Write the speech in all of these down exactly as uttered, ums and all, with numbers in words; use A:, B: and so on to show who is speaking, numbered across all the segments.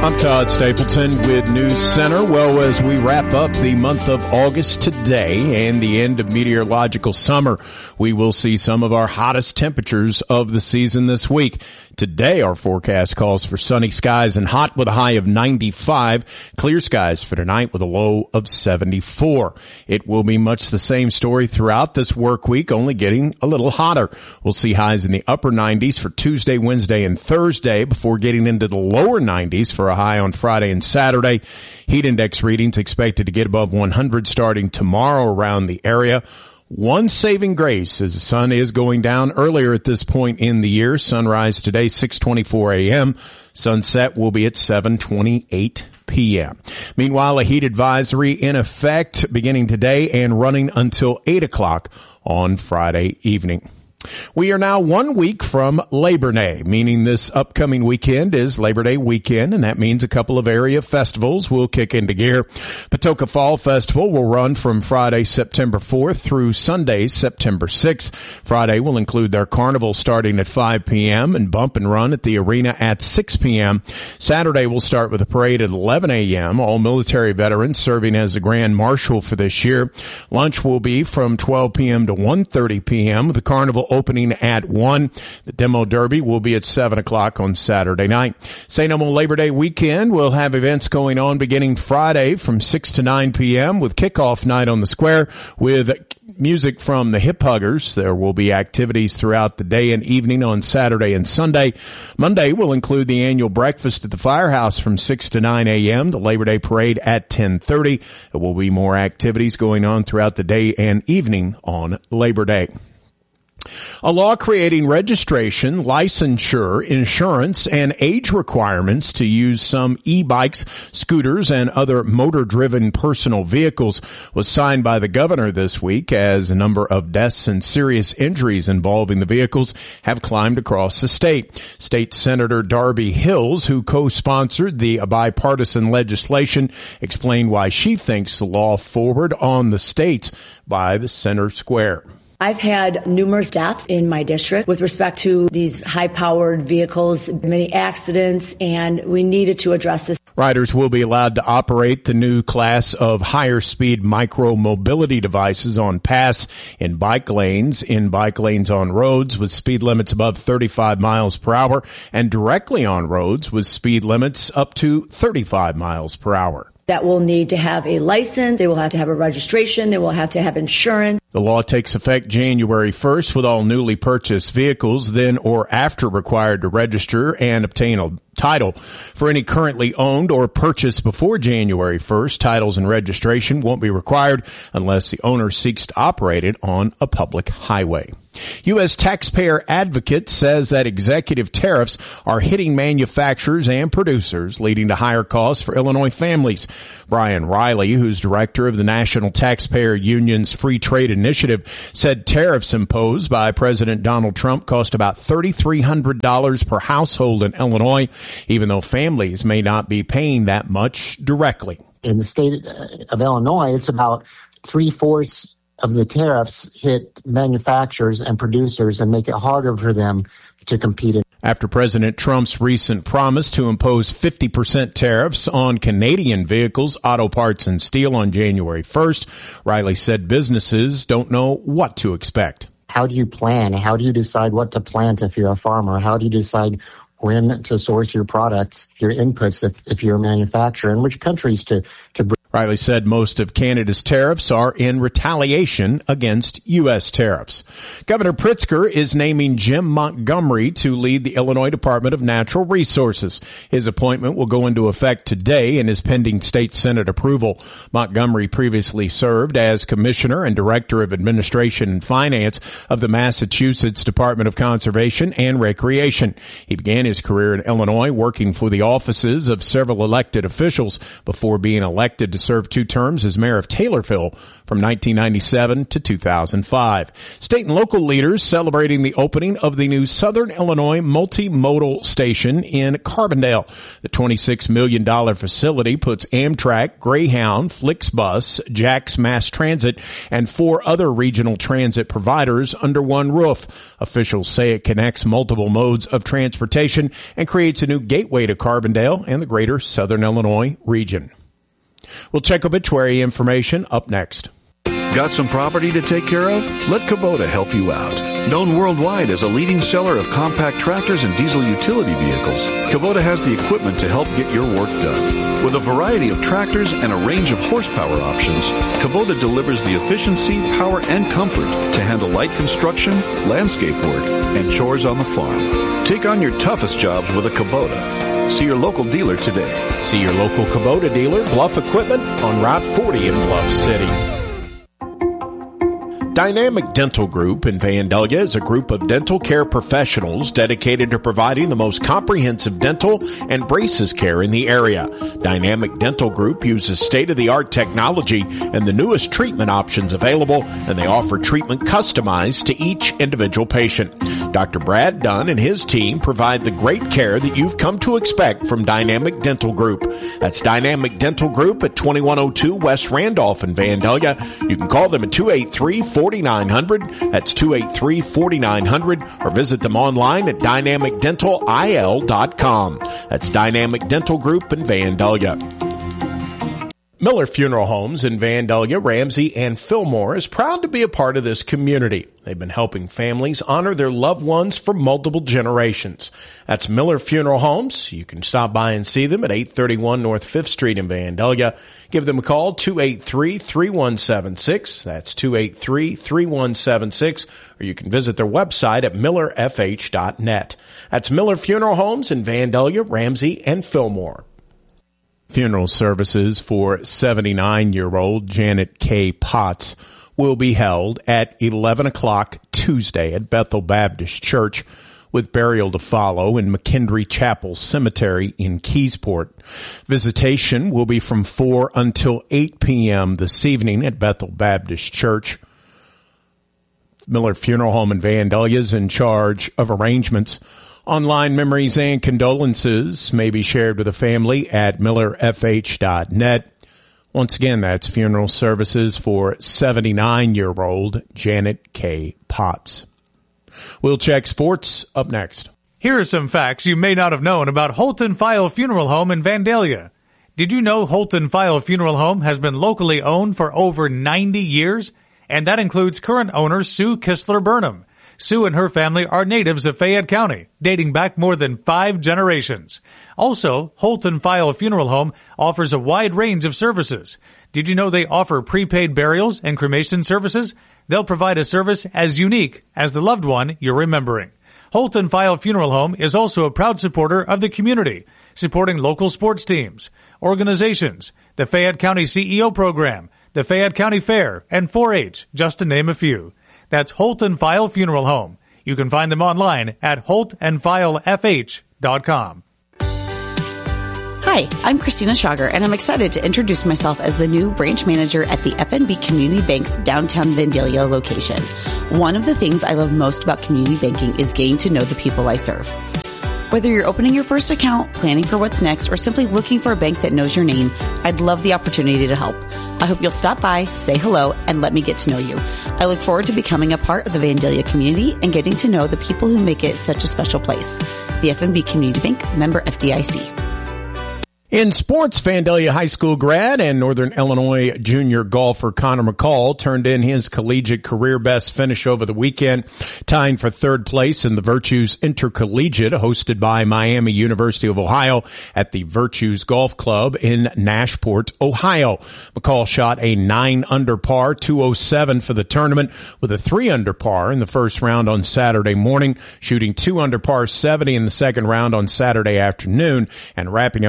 A: I'm Todd Stapleton with News Center. Well, as we wrap up the month of August today and the end of meteorological summer, we will see some of our hottest temperatures of the season this week. Today, our forecast calls for sunny skies and hot with a high of ninety-five. Clear skies for tonight with a low of seventy-four. It will be much the same story throughout this work week, only getting a little hotter. We'll see highs in the upper nineties for Tuesday, Wednesday, and Thursday before getting into the lower nineties for a high on Friday and Saturday. Heat index readings expected to get above one hundred starting tomorrow around the area. One saving grace as the sun is going down earlier at this point in the year. Sunrise today, six twenty-four a.m. Sunset will be at seven twenty-eight p.m. Meanwhile, a heat advisory in effect beginning today and running until eight o'clock on Friday evening. We are now one week from Labor Day, meaning this upcoming weekend is Labor Day weekend, and that means a couple of area festivals will kick into gear. Patoka Fall Festival will run from Friday, September fourth through Sunday, September sixth. Friday will include their carnival starting at five p.m. and bump and run at the arena at six p.m. Saturday will start with a parade at eleven a.m. All military veterans serving as the Grand Marshal for this year. Lunch will be from twelve p.m. to one thirty p.m. The carnival opening at one. The demo derby will be at seven o'clock on Saturday night. Saint Elmo Labor Day weekend will have events going on beginning Friday from six to nine p.m. with kickoff night on the square with music from the Hip Huggers. There will be activities throughout the day and evening on Saturday and Sunday. Monday will include the annual breakfast at the Firehouse from six to nine a.m. The Labor Day parade at ten thirty. There will be more activities going on throughout the day and evening on Labor Day. A law creating registration, licensure, insurance, and age requirements to use some e-bikes, scooters, and other motor-driven personal vehicles was signed by the governor this week as a number of deaths and serious injuries involving the vehicles have climbed across the state. State Senator Darby Hills, who co-sponsored the bipartisan legislation, explained why she thinks the law forward on the states by the center square.
B: I've had numerous deaths in my district with respect to these high-powered vehicles, many accidents, and we needed to address this.
A: Riders will be allowed to operate the new class of higher-speed micro-mobility devices on paths in bike lanes, in bike lanes on roads with speed limits above thirty-five miles per hour, and directly on roads with speed limits up to thirty-five miles per hour.
B: That will need to have a license, they will have to have a registration, they will have to have insurance.
A: The law takes effect January first with all newly purchased vehicles, then or after required to register and obtain a title. For any currently owned or purchased before January first, titles and registration won't be required unless the owner seeks to operate it on a public highway. U S Taxpayer Advocate says that executive tariffs are hitting manufacturers and producers, leading to higher costs for Illinois families. Brian Riley, who's director of the National Taxpayer Union's Free Trade Initiative, said tariffs imposed by President Donald Trump cost about three thousand three hundred dollars per household in Illinois, even though families may not be paying that much directly.
C: In the state of Illinois, it's about three-fourths of the tariffs hit manufacturers and producers and make it harder for them to compete.
A: After President Trump's recent promise to impose fifty percent tariffs on Canadian vehicles, auto parts, and steel on January first, Riley said businesses don't know what to expect.
C: How do you plan? How do you decide what to plant if you're a farmer? How do you decide when to source your products, your inputs if, if you're a manufacturer, and which countries to, to bring?
A: Riley said most of Canada's tariffs are in retaliation against U S tariffs. Governor Pritzker is naming Jim Montgomery to lead the Illinois Department of Natural Resources. His appointment will go into effect today and is pending state Senate approval. Montgomery previously served as Commissioner and Director of Administration and Finance of the Massachusetts Department of Conservation and Recreation. He began his career in Illinois working for the offices of several elected officials before being elected to to serve two terms as mayor of Taylorville from nineteen ninety-seven to two thousand five. State and local leaders celebrating the opening of the new Southern Illinois Multimodal Station in Carbondale. The twenty-six million dollars facility puts Amtrak, Greyhound, Flixbus, Jack's Mass Transit, and four other regional transit providers under one roof. Officials say it connects multiple modes of transportation and creates a new gateway to Carbondale and the greater Southern Illinois region. We'll check obituary information up next.
D: Got some property to take care of? Let Kubota help you out. Known worldwide as a leading seller of compact tractors and diesel utility vehicles, Kubota has the equipment to help get your work done. With a variety of tractors and a range of horsepower options, Kubota delivers the efficiency, power, and comfort to handle light construction, landscape work, and chores on the farm. Take on your toughest jobs with a Kubota. See your local dealer today.
A: See your local Kubota dealer, Bluff Equipment, on Route forty in Bluff City. Dynamic Dental Group in Vandalia is a group of dental care professionals dedicated to providing the most comprehensive dental and braces care in the area. Dynamic Dental Group uses state-of-the-art technology and the newest treatment options available, and they offer treatment customized to each individual patient. Doctor Brad Dunn and his team provide the great care that you've come to expect from Dynamic Dental Group. That's Dynamic Dental Group at twenty-one oh two West Randolph in Vandalia. You can call them at two eight three, four nine zero zero. That's two eight three, four nine zero zero, or visit them online at dynamic dental I L dot com. That's Dynamic Dental Group in Vandalia. Miller Funeral Homes in Vandalia, Ramsey, and Fillmore is proud to be a part of this community. They've been helping families honor their loved ones for multiple generations. That's Miller Funeral Homes. You can stop by and see them at eight thirty-one North fifth Street in Vandalia. Give them a call, two eight three, three one seven six. That's two eight three, three one seven six. Or you can visit their website at miller f h dot net. That's Miller Funeral Homes in Vandalia, Ramsey, and Fillmore. Funeral services for seventy-nine-year-old Janet K. Potts will be held at eleven o'clock Tuesday at Bethel Baptist Church, with burial to follow in McKendree Chapel Cemetery in Keysport. Visitation will be from four until eight p.m. this evening at Bethel Baptist Church. Miller Funeral Home in Vandalia is in charge of arrangements. Online memories and condolences may be shared with the family at miller f h dot net. Once again, that's funeral services for seventy-nine-year-old Janet K. Potts. We'll check sports up next.
E: Here are some facts you may not have known about Holton File Funeral Home in Vandalia. Did you know Holton File Funeral Home has been locally owned for over ninety years? And that includes current owner Sue Kistler Burnham. Sue and her family are natives of Fayette County, dating back more than five generations. Also, Holton File Funeral Home offers a wide range of services. Did you know they offer prepaid burials and cremation services? They'll provide a service as unique as the loved one you're remembering. Holton File Funeral Home is also a proud supporter of the community, supporting local sports teams, organizations, the Fayette County C E O program, the Fayette County Fair, and four H, just to name a few. That's Holton File Funeral Home. You can find them online at holt and file f h dot com.
F: Hi, I'm Christina Schager, and I'm excited to introduce myself as the new branch manager at the F N B Community Bank's downtown Vandalia location. One of the things I love most about community banking is getting to know the people I serve. Whether you're opening your first account, planning for what's next, or simply looking for a bank that knows your name, I'd love the opportunity to help. I hope you'll stop by, say hello, and let me get to know you. I look forward to becoming a part of the Vandalia community and getting to know the people who make it such a special place. The F N B Community Bank, member F D I C.
A: In sports, Vandalia High School grad and Northern Illinois junior golfer Connor McCall turned in his collegiate career best finish over the weekend, tying for third place in the Virtues Intercollegiate hosted by Miami University of Ohio at the Virtues Golf Club in Nashport, Ohio. McCall shot a nine under par, two oh seven for the tournament, with a three under par in the first round on Saturday morning, shooting two under par seventy in the second round on Saturday afternoon, and wrapping up the weekend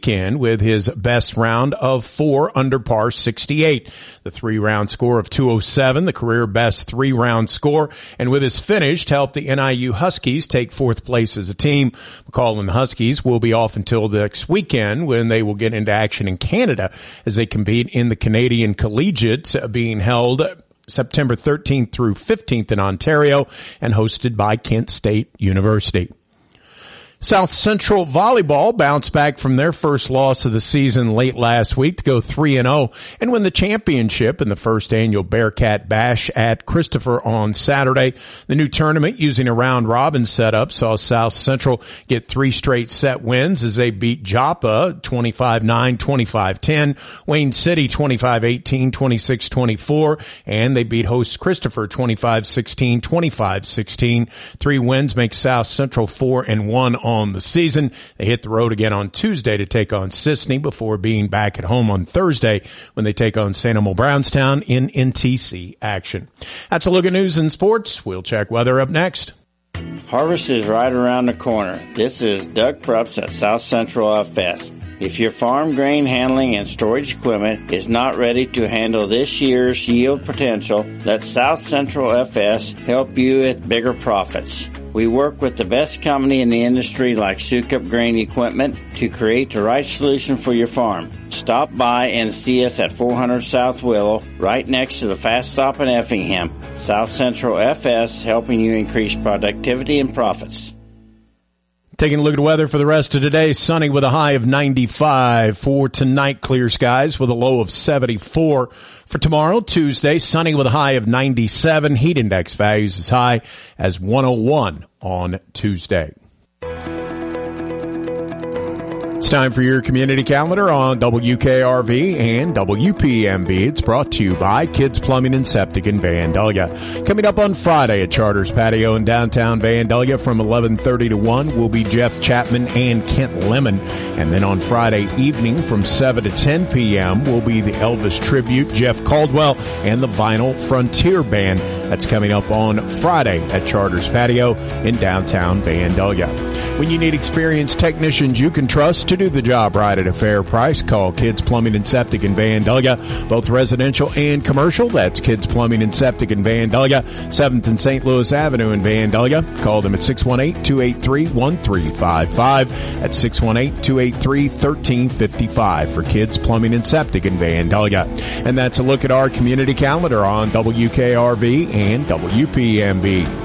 A: weekend with his best round of four under par sixty-eight. The three-round score of two oh seven, the career best three-round score, and with his finish helped the N I U Huskies take fourth place as a team. McCall and the Huskies will be off until next weekend when they will get into action in Canada as they compete in the Canadian Collegiate being held September thirteenth through fifteenth in Ontario and hosted by Kent State University. South Central Volleyball bounced back from their first loss of the season late last week to go three and oh and win the championship in the first annual Bearcat Bash at Christopher on Saturday. The new tournament, using a round-robin setup, saw South Central get three straight set wins as they beat Joppa twenty-five nine, twenty-five ten, Wayne City twenty-five eighteen, twenty-six twenty-four, and they beat host Christopher twenty-five sixteen, twenty-five sixteen. Three wins make South Central four and one on the season. They hit the road again on Tuesday to take on Sisney before being back at home on Thursday when they take on Saint Elmo Brownstown in N T C action. That's a look at news and sports. We'll check weather up next.
G: Harvest is right around the corner. This is Doug Prups at South Central F S. If your farm grain handling and storage equipment is not ready to handle this year's yield potential, let South Central F S help you with bigger profits. We work with the best company in the industry like Sukup Grain Equipment to create the right solution for your farm. Stop by and see us at four hundred South Willow, right next to the Fast Stop in Effingham. South Central F S, helping you increase productivity and profits.
A: Taking a look at weather for the rest of today, sunny with a high of ninety-five. For tonight, clear skies with a low of seventy-four. For tomorrow, Tuesday, sunny with a high of ninety-seven. Heat index values as high as one oh one on Tuesday. It's time for your community calendar on W K R V and W P M B. It's brought to you by Kids Plumbing and Septic in Vandalia. Coming up on Friday at Charters Patio in downtown Vandalia from eleven thirty to one will be Jeff Chapman and Kent Lemon. And then on Friday evening from seven to ten p.m. will be the Elvis Tribute, Jeff Caldwell, and the Vinyl Frontier Band. That's coming up on Friday at Charters Patio in downtown Vandalia. When you need experienced technicians you can trust to do the job right at a fair price, call Kids Plumbing and Septic in Vandalia, both residential and commercial. That's Kids Plumbing and Septic in Vandalia, seventh and Saint Louis Avenue in Vandalia. Call them at six one eight, two eight three, one three five five. At six one eight, two eight three, one three five five for Kids Plumbing and Septic in Vandalia. And that's a look at our community calendar on W K R V and W P M B.